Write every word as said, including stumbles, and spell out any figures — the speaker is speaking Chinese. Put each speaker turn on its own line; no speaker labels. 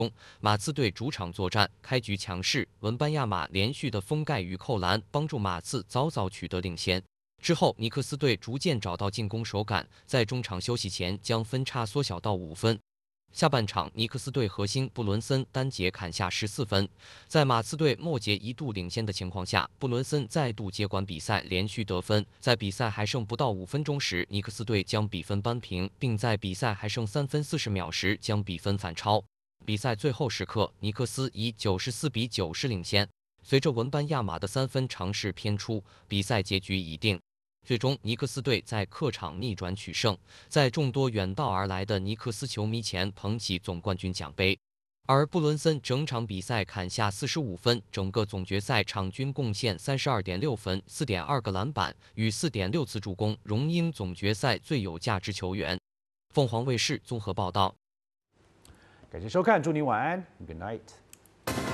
马刺队主场作战，开局强势，文班亚马连续的封盖与扣篮，帮助马刺早早取得领先。之后，尼克斯队逐渐找到进攻手感，在中场休息前将分差缩小到五分。下半场，尼克斯队核心布伦森单节砍下十四分，在马刺队末节一度领先的情况下，布伦森再度接管比赛，连续得分。在比赛还剩不到五分钟时，尼克斯队将比分扳平，并在比赛还剩三分四十秒时将比分反超。比赛最后时刻，尼克斯以九十四比九十领先。随着文班亚马的三分尝试偏出，比赛结局已定。最终，尼克斯队在客场逆转取胜，在众多远道而来的尼克斯球迷前捧起总冠军奖杯。而布伦森整场比赛砍下四十五分，整个总决赛场均贡献三十二点六分、四点二个篮板与四点六次助攻，荣膺总决赛最有价值球员。凤凰卫视综合报道。
感谢收看，祝您晚安 ，Good night。